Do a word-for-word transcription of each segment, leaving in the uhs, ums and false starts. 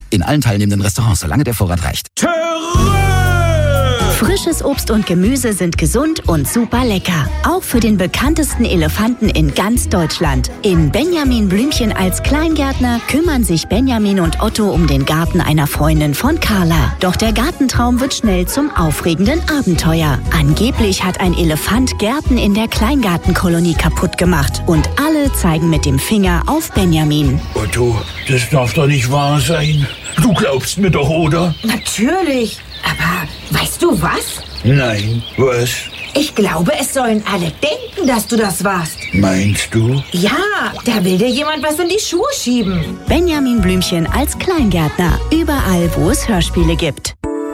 In allen teilnehmenden Restaurants, solange der Vorrat reicht. Frisches Obst und Gemüse sind gesund und super lecker. Auch für den bekanntesten Elefanten in ganz Deutschland. In Benjamin Blümchen als Kleingärtner kümmern sich Benjamin und Otto um den Garten einer Freundin von Carla. Doch der Gartentraum wird schnell zum aufregenden Abenteuer. Angeblich hat ein Elefant Gärten in der Kleingartenkolonie kaputt gemacht. Und alle zeigen mit dem Finger auf Benjamin. Otto, das darf doch nicht wahr sein. Du glaubst mir doch, oder? Natürlich. Aber weißt du was? Nein, was? Ich glaube, es sollen alle denken, dass du das warst. Meinst du? Ja, da will dir jemand was in die Schuhe schieben. Benjamin Blümchen als Kleingärtner. Überall, wo es Hörspiele gibt.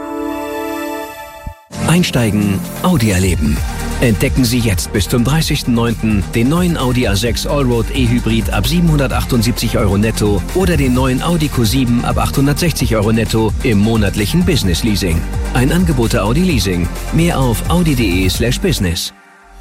Einsteigen, Audi erleben. Entdecken Sie jetzt bis zum dreißigsten neunten den neuen Audi A sechs Allroad E-Hybrid ab siebenhundertachtundsiebzig Euro netto oder den neuen Audi Q sieben ab achthundertsechzig Euro netto im monatlichen Business Leasing. Ein Angebot der Audi Leasing. Mehr auf audi.de slash business.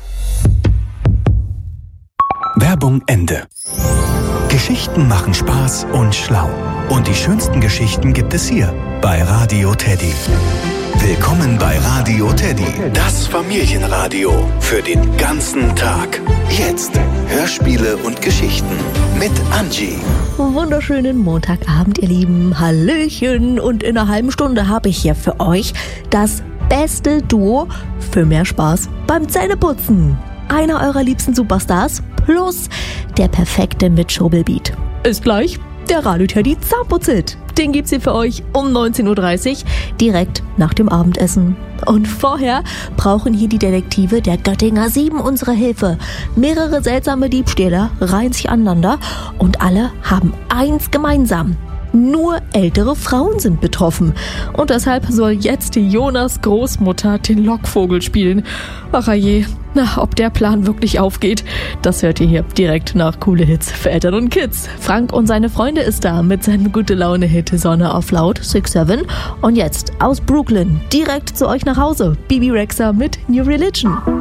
Werbung Ende. Geschichten machen Spaß und schlau. Und die schönsten Geschichten gibt es hier bei Radio Teddy. Willkommen bei Radio Teddy, das Familienradio für den ganzen Tag. Jetzt Hörspiele und Geschichten mit Angie. Wunderschönen Montagabend, ihr Lieben. Hallöchen. Und in einer halben Stunde habe ich hier für euch das beste Duo für mehr Spaß beim Zähneputzen. Einer eurer liebsten Superstars plus der perfekte Mitschobelbeat. Ist gleich der Radio Teddy Zahnputzhit. Den gibt's hier für euch um neunzehn Uhr dreißig, direkt nach dem Abendessen. Und vorher brauchen hier die Detektive der Göttinger Sieben unsere Hilfe. Mehrere seltsame Diebstähler reihen sich aneinander und alle haben eins gemeinsam. Nur ältere Frauen sind betroffen. Und deshalb soll jetzt Jonas Großmutter den Lockvogel spielen. Ach je, na, ob der Plan wirklich aufgeht, das hört ihr hier direkt nach Coole Hits für Eltern und Kids. Frank und seine Freunde ist da mit seinem Gute-Laune-Hit Sonne auf Laut sechs sieben. Und jetzt aus Brooklyn direkt zu euch nach Hause. Bibi Rexha mit New Religion.